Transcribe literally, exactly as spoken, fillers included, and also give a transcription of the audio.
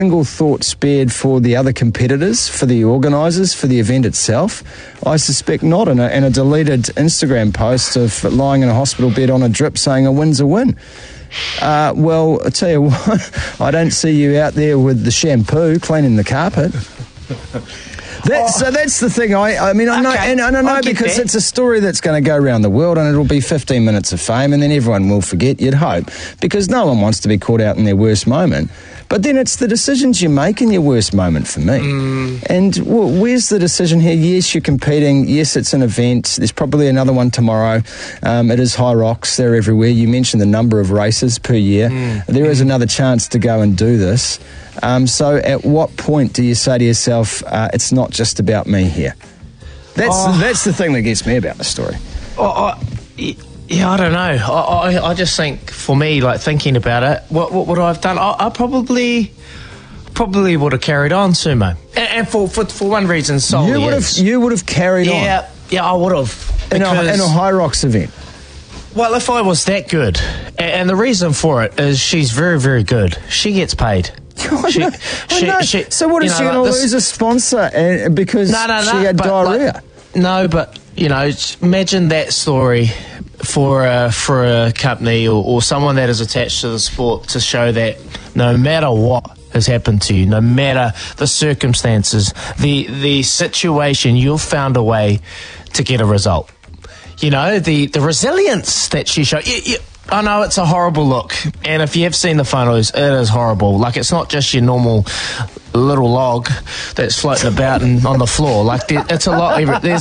single thought spared for the other competitors, for the organisers, for the event itself? I suspect not. And a, and a deleted Instagram post of lying in a hospital bed on a drip saying a win's a win. Uh, well, I tell you what, I don't see you out there with the shampoo cleaning the carpet. That's, oh. So that's the thing. I, I mean, I know, okay. and, and I know I'll because it's a story that's going to go around the world, and it'll be fifteen minutes of fame, and then everyone will forget. You'd hope, because no one wants to be caught out in their worst moment. But then it's the decisions you make in your worst moment for me. Mm. And well, where's the decision here? Yes, you're competing. Yes, it's an event. There's probably another one tomorrow. Um, it is high rocks. They're everywhere. You mentioned the number of races per year. Mm. There is another chance to go and do this. Um, so at what point do you say to yourself, uh, it's not just about me here? That's, oh. that's the thing that gets me about the story. Oh, I, yeah, I don't know. I, I, I just think, for me, like, thinking about it, what, what would I have done? I, I probably... Probably would have carried on, Sumo, and, and for, for for one reason solely. You would have you would have carried yeah, on. Yeah, yeah, I would have in a, in a high rocks event. Well, if I was that good, and, and the reason for it is she's very, very good. She gets paid. I she, know, she, I know. She, so what is she know, going like to lose a sponsor uh, because no, no, no, she had diarrhea? Like, no, but you know, imagine that story for a, for a company or, or someone that is attached to the sport to show that no matter what has happened to you, no matter the circumstances, the the situation, you've found a way to get a result. You know, the, the resilience that she showed. You, you, I know it's a horrible look, and if you have seen the photos, it is horrible. Like, it's not just your normal little log that's floating about and on the floor. Like, there, it's a lot. There's